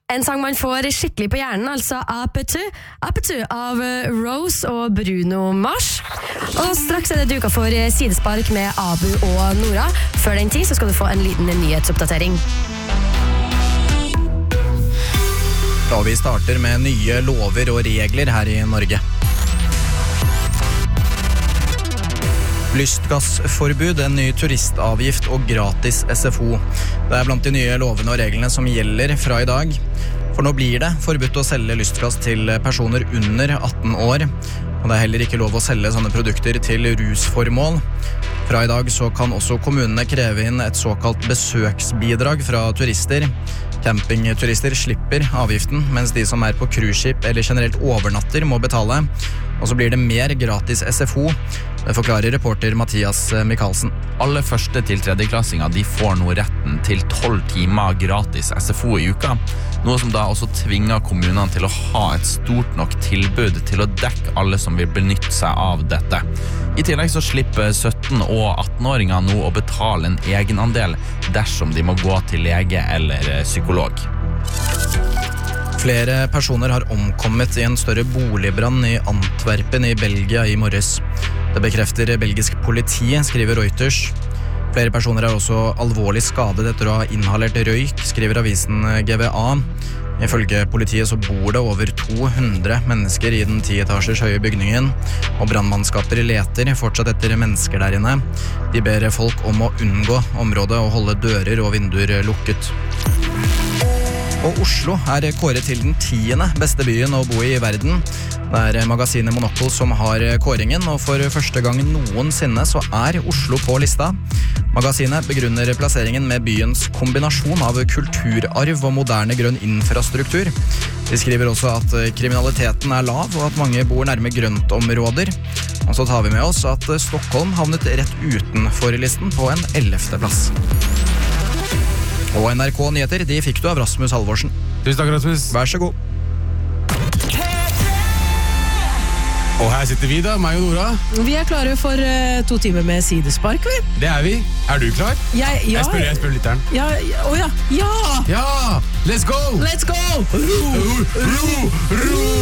En sang man får skikkelig på hjernen, altså Apetu av Rose og Bruno Mars. Og straks det duka for sidespark med Abu og Nora. Før den tid så skal du få en liten nyhetsoppdatering. Da vi starter med nye lover og regler her i Norge. Lystgassforbud, en ny turistavgift og gratis SFO. Det er blant de nye lovene og reglene som gjelder fra i dag. For nå blir det forbudt å selge lystgass til personer under 18 år. Og det er heller ikke lov å selge sånne produkter til rusformål. Fra i dag så kan også kommunene kreve inn et såkalt besøksbidrag fra turister. Campingturister slipper avgiften, mens de som er på cruiseskip eller generelt overnatter må betale. Og så blir det mer gratis SFO. Det forklarer reporter Mathias Mikalsen. Alle første til tredjeklassinger de får nå retten til 12 timer gratis SFO i uka. Noe som da også tvinger kommunene til å ha et stort nok tilbud til å dekke alle som vil benytte seg av dette. I tillegg så slipper 17- og 18-åringer nå å betale en egenandel dersom de må gå til lege eller psykolog. Flere personer har omkommet i en større boligbrann i Antwerpen i Belgia i morges. Det bekrefter belgisk politi, skriver Reuters. Flere personer er også alvorlig skadet etter å ha inhalert røyk, skriver avisen GVA. Ifølge politiet så bor det over 200 mennesker i den 10-etasjers høye bygningen, og brannmannskaper leter fortsatt etter mennesker der inne. De ber folk om å unngå området og holde dører og vinduer lukket. Og Oslo er kåret til den 10. beste byen å bo i verden. Det er magasinet Monocle som har kåringen, og for første gang noensinne så er Oslo på lista. Magasinet begrunner plasseringen med byens kombinasjon av kulturarv og moderne grønn infrastruktur. De skriver også at kriminaliteten er lav, og at mange bor nærme grøntområder. Og så tar vi med oss at Stockholm havnet rett utenfor listen på en 11. plass. Og NRK Nyheter, de fikk du av Rasmus Halvorsen. Tusen takk, Rasmus. Vær så god. Og her sitter vi da, meg og Nora. Vi er klare for 2 timer med sidespark, vi. Det er vi. Er du klar? Ja. Jeg spør lytteren. Ja. Ja! Let's go! Let's go! Ro!